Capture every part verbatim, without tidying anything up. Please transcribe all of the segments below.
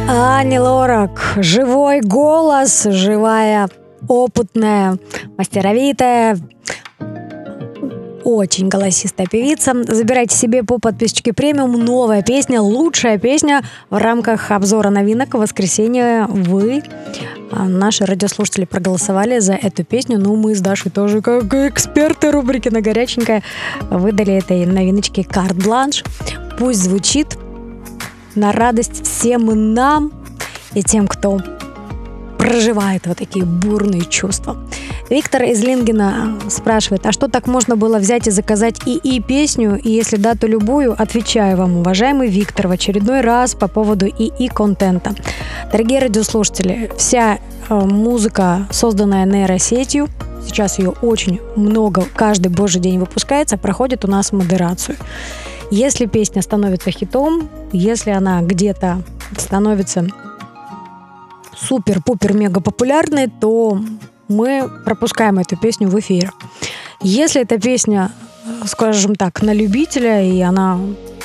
Ани Лорак. Живой голос, живая, опытная, мастеровитая, очень голосистая певица. Забирайте себе по подписочке премиум. Новая песня, лучшая песня в рамках обзора новинок. В воскресенье вы, наши радиослушатели, проголосовали за эту песню. Ну, мы с Дашей тоже, как эксперты рубрики «На горяченькое», выдали этой новиночке карт-бланш. Пусть звучит на радость всем нам и тем, кто проживает вот такие бурные чувства. Виктор из Лингена спрашивает, а что, так можно было взять и заказать ИИ песню? И если да, то любую? Отвечаю вам, уважаемый Виктор, в очередной раз по поводу ИИ контента. Дорогие радиослушатели, вся э, музыка, созданная нейросетью, сейчас ее очень много, каждый божий день выпускается, проходит у нас модерацию. Если песня становится хитом, если она где-то становится супер-пупер-мега популярной, то мы пропускаем эту песню в эфир. Если эта песня, скажем так, на любителя, и она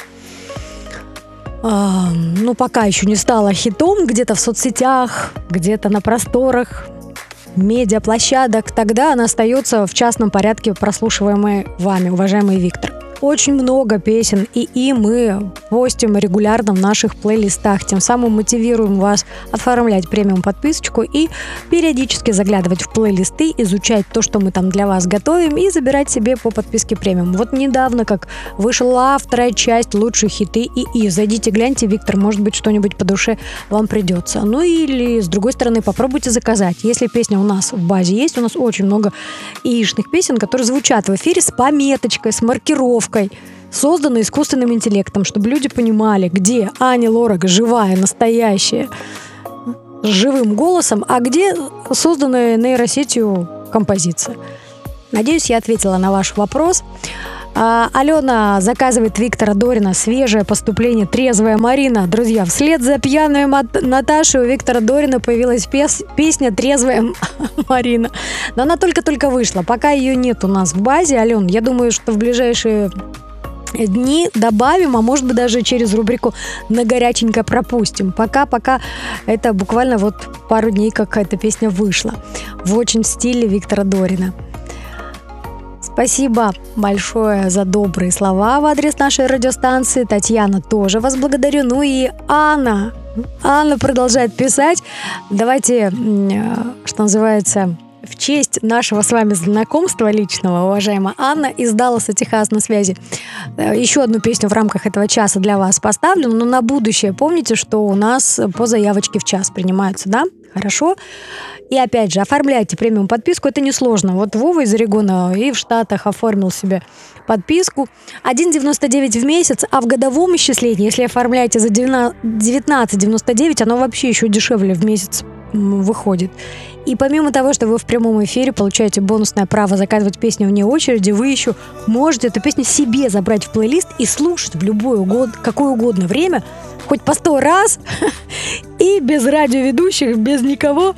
э, ну, пока еще не стала хитом где-то в соцсетях, где-то на просторах медиаплощадок, тогда она остается в частном порядке прослушиваемой вами, уважаемый Виктор. Очень много песен ИИ мы постим регулярно в наших плейлистах. Тем самым мотивируем вас оформлять премиум подписочку и периодически заглядывать в плейлисты, изучать то, что мы там для вас готовим, и забирать себе по подписке премиум. Вот недавно как вышла вторая часть «Лучшие хиты ИИ». Зайдите, гляньте, Виктор, может быть, что-нибудь по душе вам придется. Ну или, с другой стороны, попробуйте заказать. Если песня у нас в базе есть, у нас очень много ИИшных песен, которые звучат в эфире с пометочкой, с маркировкой, созданной искусственным интеллектом, чтобы люди понимали, где Ани Лорак живая, настоящая, с живым голосом, а где созданная нейросетью композиция. Надеюсь, я ответила на ваш вопрос. А, Алена заказывает Виктора Дорина свежее поступление «Трезвая Марина». Друзья, вслед за пьяной Мат- Наташей у Виктора Дорина появилась пес- песня «Трезвая Марина». Но она только-только вышла. Пока ее нет у нас в базе, Ален, я думаю, что в ближайшие дни добавим, а может быть даже через рубрику «На горяченько» пропустим. Пока-пока это буквально вот пару дней, как эта песня вышла. В очень стиле Виктора Дорина. Спасибо большое за добрые слова в адрес нашей радиостанции. Татьяна, тоже вас благодарю. Ну и Анна. Анна продолжает писать. Давайте, что называется, в честь нашего с вами знакомства личного, уважаемая Анна из Далласа, Техас, на связи. Еще одну песню в рамках этого часа для вас поставлю, но на будущее помните, что у нас по заявочке в час принимаются, да? Хорошо. И опять же, оформляйте премиум подписку, это несложно. Вот Вова из Орегона и в Штатах оформил себе подписку. один девяносто девять в месяц, а в годовом исчислении, если оформляете за девятнадцать девяносто девять, оно вообще еще дешевле в месяц выходит. И помимо того, что вы в прямом эфире получаете бонусное право заказывать песню вне очереди, вы еще можете эту песню себе забрать в плейлист и слушать в любое угодно, какое угодно время, хоть по сто раз, и без радиоведущих, без никого.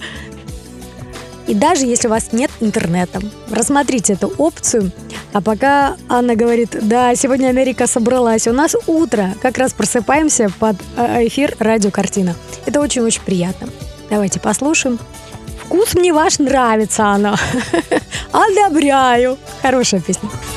И даже если у вас нет интернета, рассмотрите эту опцию. А пока Анна говорит, да, сегодня Америка собралась, у нас утро, как раз просыпаемся под эфир «Радио Картина». Это очень-очень приятно. Давайте послушаем. Вкус мне ваш нравится, Анна. Одобряю. Хорошая песня.